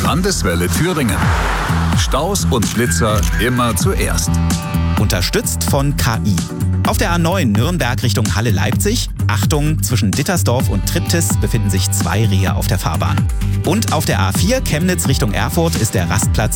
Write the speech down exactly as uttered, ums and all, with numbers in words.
Landeswelle Thüringen. Staus und Schlitzer immer zuerst. Unterstützt von K I. Auf der A neun Nürnberg Richtung Halle-Leipzig. Achtung, zwischen Dittersdorf und Triptis befinden sich zwei Rehe auf der Fahrbahn. Und auf der A vier Chemnitz Richtung Erfurt ist der Rastplatz